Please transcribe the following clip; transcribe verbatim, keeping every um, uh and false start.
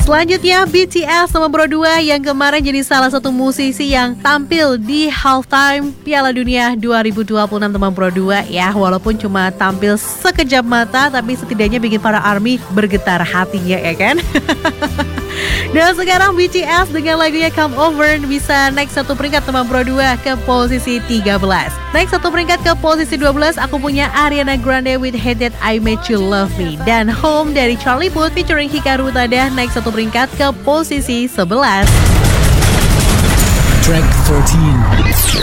Selanjutnya B T S nomor dua yang kemarin jadi salah satu musisi yang tampil di halftime Piala Dunia dua ribu dua puluh enam nomor dua ya. Walaupun cuma tampil sekejap mata, tapi setidaknya bikin para ARMY bergetar hatinya ya kan. Dan sekarang B T S dengan lagunya Come Over bisa naik satu peringkat nomor dua ke posisi tiga belas. Naik satu peringkat ke posisi dua belas aku punya Ariana Grande with Hate That I Made You Love Me. Dan Home dari Charlie Puth featuring Hikaru Utada naik satu peringkat ke posisi sebelas. Track fourteen.